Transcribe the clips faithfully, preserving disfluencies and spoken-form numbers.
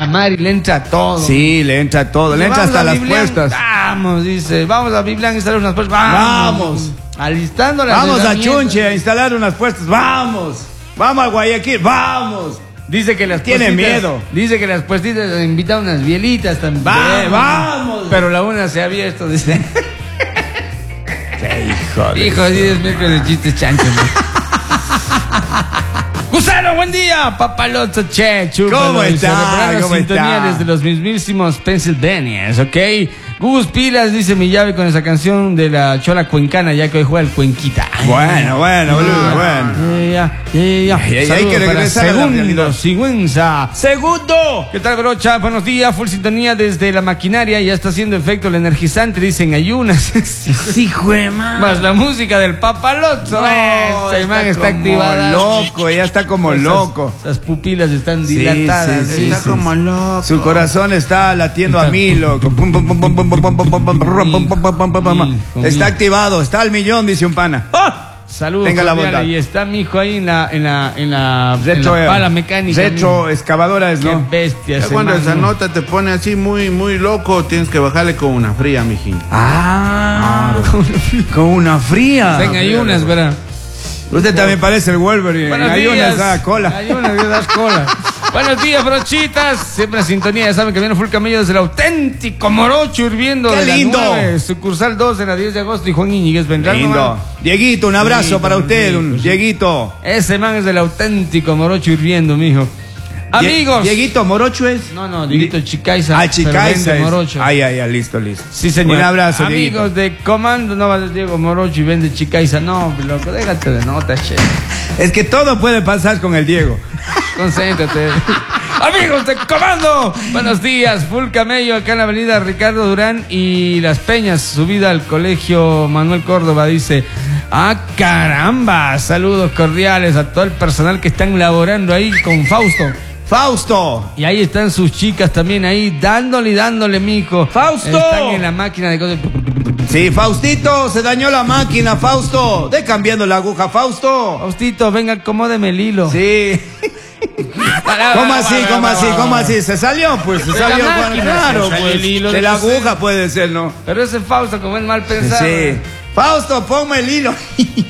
Mari le entra todo. Sí, le entra todo, le entra hasta las puestas. Vamos, dice, vamos a Biblián a instalar unas puestas. Vamos. Vamos. Alistando las Vamos a Chunche a instalar unas puestas. Vamos. Vamos a Guayaquil. Vamos. Dice que las Tiene puestitas, miedo. Dice que las puestitas le invitan unas bielitas también. Vamos. Vamos. Pero la una se ha abierto, dice. Qué hijo de... Hijo, así es miércoles de chistes chanchos, ¿no? Gusano, buen día, papaloto, che, chúpalo. ¿Cómo está? La ¿Cómo sintonía está? desde los mismísimos Pennsylvanias, ¿ok? Gus Pilas, dice mi llave con esa canción de la Chola Cuencana, ya que hoy juega el Cuenquita. Ay, Bueno, bueno, boludo, bueno. Ya, ya, ya, Ay, ay, hay Saludos que para regresar a la Segundo, realidad. Sigüenza. Segundo. ¿Qué tal, brocha? Buenos días, full sintonía desde la maquinaria. Ya está haciendo efecto el energizante, dicen ayunas. Sí, juema. Más la música del papaloto. No, Este man está como activada. loco, ella está como Esas- loco. Esas pupilas están Sí, dilatadas. sí, sí, Está sí. como loco. Su corazón está latiendo a mil, loco. Pum, pum, pum, pum, pum, pum, pum, pum, pum, pum, pum, pum, pum, pum, pum. Está activado, está al millón, dice un pana. ¡Ah! Saludos. Tenga la cordiales. bondad. Y está mi hijo ahí en la, en la, en la, Retro, en la pala mecánica. retro excavadora es, Qué ¿no? bestia. Ya ese cuando man, esa ¿no? nota te pone así muy, muy loco, tienes que bajarle con una fría, mijín. Ah, con una fría. Venga, hay unas, ¿verdad? Usted también parece el Wolverine. Buenos Hay días. unas da cola. Hay unas que das cola. Buenos días, brochitas. Siempre en sintonía. Ya saben que viene Full Camello desde el auténtico Morocho hirviendo. ¡Qué de la lindo! nueve, sucursal dos en la diez de agosto. Y Juan Íñiguez vendrá. Lindo. nomás. Dieguito, un abrazo Dieguito, para usted, un Dieguito, sí. Dieguito. Ese man es del auténtico Morocho hirviendo, mijo. Amigos. Die- Dieguito, ¿Morocho es? No, no, Dieguito Chicaiza. Ah, Chicaiza pero vende es. Morocho. Ay, ay, ay, listo, listo. Sí, señor. Un abrazo, Amigos Dieguito. de Comando, no vas a decir Diego Morocho y vende Chicaiza. No, loco, déjate de nota, che. Es que todo puede pasar con el Diego. Concéntrate. Amigos de Comando, buenos días. Full Camello acá en la avenida Ricardo Durán y Las Peñas, subida al colegio Manuel Córdoba, dice. Ah, caramba. Saludos cordiales a todo el personal que están laborando ahí con Fausto. Fausto. Y ahí están sus chicas también ahí dándole y dándole, mijo. ¡Fausto! Están en la máquina de cosas. Sí, Faustito, se dañó la máquina, Fausto. De cambiando la aguja, Fausto. Faustito, venga, acomódeme el hilo. Sí. ¿Cómo así? ¿Cómo así? ¿Cómo así? Se salió, pues, se De la salió. máquina, Claro, se salió pues. el hilo De de la no sé. aguja puede ser, ¿no? Pero ese Fausto, como es mal pensado. Sí. Fausto, ponme el hilo.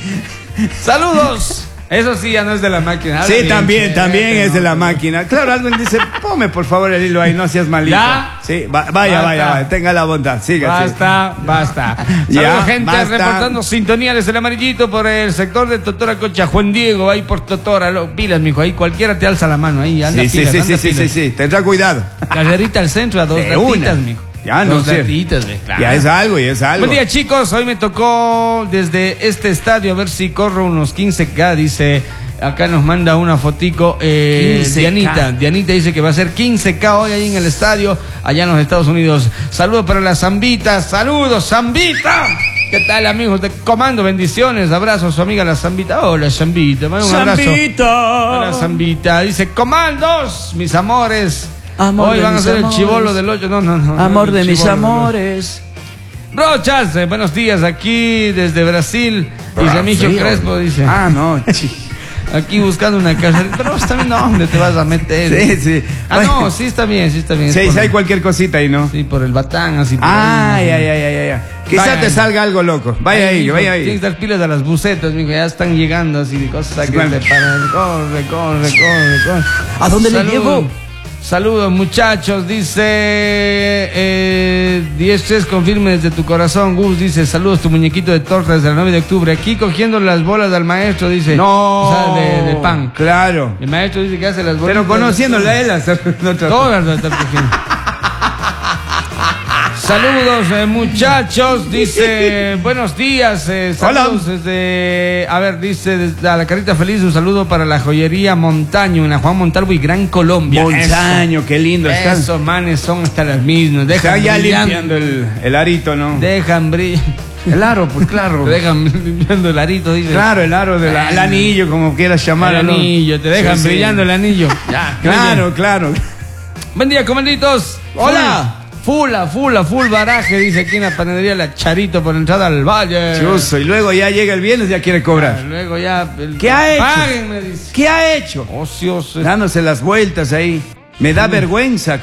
Saludos. Eso sí, ya no es de la máquina. Habla Sí, bien, también, che, también este, es de no. la máquina. Claro, alguien dice, ponme por favor el hilo ahí, no seas malito. ¿Ya? Sí, va- vaya, Basta. vaya, vaya, tenga la bondad, siga. Basta, basta. Ya, Saludos, gente, basta. reportando sintonía desde el amarillito por el sector de Totora Cocha. Juan Diego, ahí por Totora. Lo, pilas, mijo, ahí cualquiera te alza la mano. Ahí, anda Sí, sí, pilas, sí, anda sí, sí, pilas. sí, sí, tendrá cuidado. Carrerita al centro a dos De ratitas, una. mijo. Ya, no dos sé. ratitas, ve, claro. Ya es algo, ya es algo. Buen día, chicos. Hoy me tocó desde este estadio a ver si corro unos quince K, dice. Acá nos manda una fotico eh, quince K. Dianita. Dianita dice que va a ser quince K hoy ahí en el estadio, allá en los Estados Unidos. Saludos para la Zambita. Saludos, Zambita. ¿Qué tal, amigos de Comando? Bendiciones. Abrazos a su amiga la Zambita. Hola, Zambita. Manda un abrazo. Zambita. Hola, Zambita. Dice, comandos, mis amores. Amor hoy de van a mis ser el amores. chivolo del ocho. No, no, no. Amor no, de el mis chibolo del ocho. amores. Brochas, eh, buenos días. Aquí desde Brasil. Dice Micho Frío. Crespo, dice. Ah, no, chi- Aquí buscando una casa. Pero está bien, ¿dónde te vas a meter? Sí, sí. Ah, no, sí está bien, sí está bien. Sí, Es sí por- hay cualquier cosita ahí, ¿no? Sí, por el batán, así. por Ay, ahí, ay, ay, ay, ay. Quizá Vaya. te salga algo loco. Vaya ahí, mijo, vaya Tienes ahí. que dar pilas a las bucetas, mijo. Ya están llegando así de cosas que Bueno. te paran. Corre, corre, corre, corre. ¿A dónde le Saludos. llevo? Saludos, muchachos. Dice eh, diez tres, confirme desde tu corazón. Gus dice, saludos, tu muñequito de torta desde el nueve de octubre. Aquí cogiendo las bolas del maestro, dice. No. O sea, de, de pan. Claro. El maestro dice que hace las bolas. Pero conociéndole a él, hasta no otra- Todas las están cogiendo. Saludos, eh, muchachos. Dice, buenos días. Eh, saludos Hola. desde, a ver, dice, desde a la Carita Feliz, un saludo para la joyería Montaño, en la Juan Montalvo y Gran Colombia. Montaño, qué lindo. Eso, Están, esos manes son hasta las mismas. está Dejan ya brillando, limpiando el, el arito, ¿no? dejan brillar. El aro, pues claro. Te dejan limpiando el arito, dice. Claro, el aro del el anillo, como quieras El llamarlo. ¿no? anillo, te dejan Sí, sí. brillando el anillo. Ya, Claro, claro. Buen día, comanditos. Hola. Fula, fula, full baraje, dice aquí en la panadería La Charito por entrada al valle. Chuso, y luego ya llega el viernes, ya quiere Ah, cobrar. Luego ya. el- ¿Qué ha hecho? Páguenme, dice. ¿Qué ha hecho? Ocioso. Dándose las vueltas ahí. Me da vergüenza